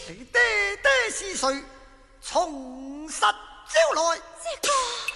你爹爹是谁？从实招来。 这个。